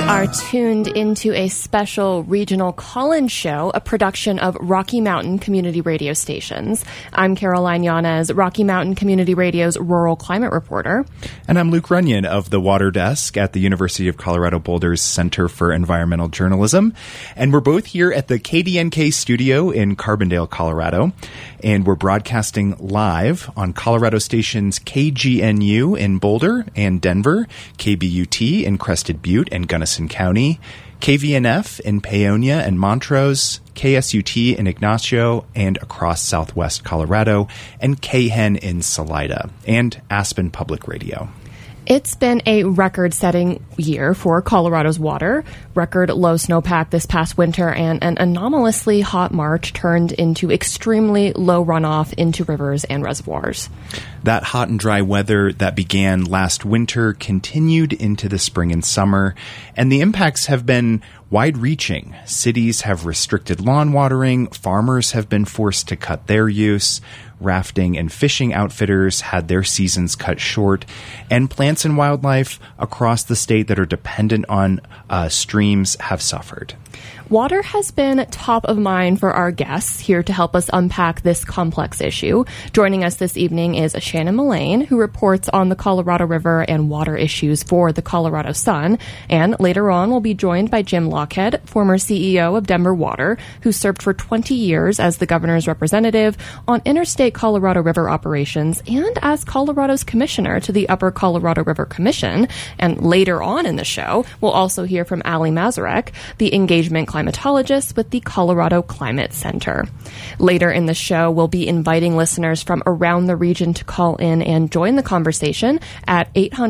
Are tuned into a special regional call-in show, a production of Rocky Mountain Community Radio Stations. I'm Caroline Yanez, Rocky Mountain Community Radio's rural climate reporter. And I'm Luke Runyon of the Water Desk at the University of Colorado Boulder's Center for Environmental Journalism. And we're both here at the KDNK studio in Carbondale, Colorado. And we're broadcasting live on Colorado stations KGNU in Boulder and Denver, KBUT in Crested Butte and Gunnison County, KVNF in Paonia and Montrose, KSUT in Ignacio and across southwest Colorado, and KHEN in Salida, and Aspen Public Radio. It's been a record-setting year for Colorado's water. Record low snowpack this past winter and an anomalously hot March turned into extremely low runoff into rivers and reservoirs. That hot and dry weather that began last winter continued into the spring and summer, and the impacts have been wide-reaching. Cities have restricted lawn watering, farmers have been forced to cut their use, rafting and fishing outfitters had their seasons cut short, and plants and wildlife across the state that are dependent on streams have suffered. Water has been top of mind for our guests here to help us unpack this complex issue. Joining us this evening is Shannon Mullane, who reports on the Colorado River and water issues for the Colorado Sun. And later on, we'll be joined by Jim Lochhead, former CEO of Denver Water, who served for 20 years as the governor's representative on interstate Colorado River operations and as Colorado's commissioner to the Upper Colorado River Commission. And later on in the show, we'll also hear from Ali Mazurek, the engagement climatologist with the Colorado Climate Center. Later in the show, we'll be inviting listeners from around the region to call in and join the conversation at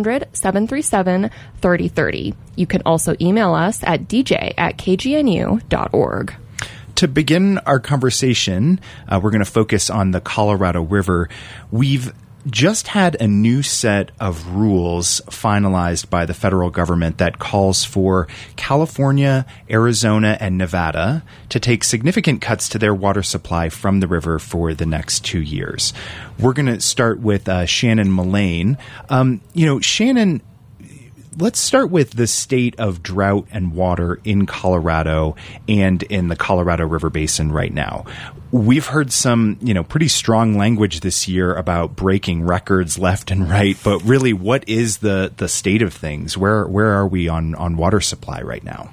800-737-3030. You can also email us at dj@kgnu.org. To begin our conversation, we're going to focus on the Colorado River. We've just had a new set of rules finalized by the federal government that calls for California, Arizona, and Nevada to take significant cuts to their water supply from the river for the next 2 years. We're going to start with Shannon Mullane. Shannon, let's start with the state of drought and water in Colorado and in the Colorado River Basin right now. We've heard some, pretty strong language this year about breaking records left and right, but really, what is the state of things? Where are we on water supply right now?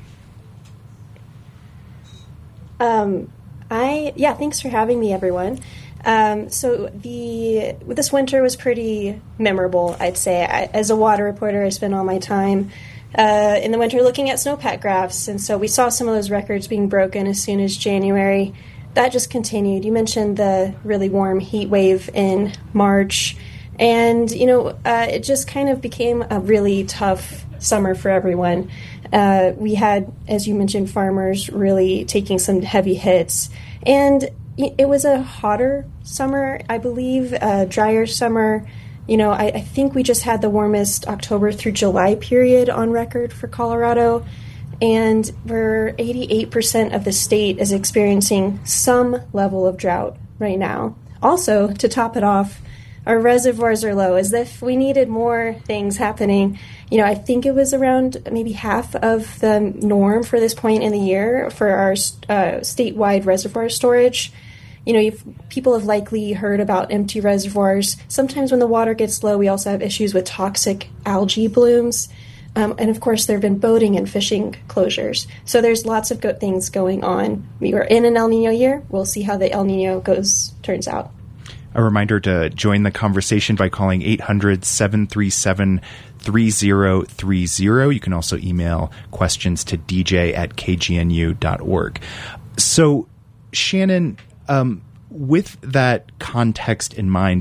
Thanks for having me, everyone. So this winter was pretty memorable, I'd say. As a water reporter, I spent all my time in the winter looking at snowpack graphs, and so we saw some of those records being broken as soon as January. That just continued. You mentioned the really warm heat wave in March, and, it just kind of became a really tough summer for everyone. We had, as you mentioned, farmers really taking some heavy hits, and it was a hotter summer, I believe, a drier summer. I think we just had the warmest October through July period on record for Colorado, and we're 88% of the state is experiencing some level of drought right now. Also, to top it off, our reservoirs are low, as if we needed more things happening. I think it was around maybe half of the norm for this point in the year for our statewide reservoir storage. People have likely heard about empty reservoirs. Sometimes when the water gets low, we also have issues with toxic algae blooms. And of course, there have been boating and fishing closures. So there's lots of good things going on. We were in an El Nino year. We'll see how the El Nino turns out. A reminder to join the conversation by calling 800-737-3030. You can also email questions to dj@kgnu.org. So, Shannon, with that context in mind,